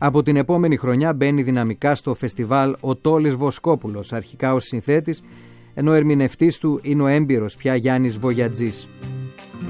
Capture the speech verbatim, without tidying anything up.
Από την επόμενη χρονιά μπαίνει δυναμικά στο φεστιβάλ ο Τόλης Βοσκόπουλος, αρχικά ως συνθέτης, ενώ ερμηνευτής του είναι ο έμπειρος πια Γιάννης Βογιατζής.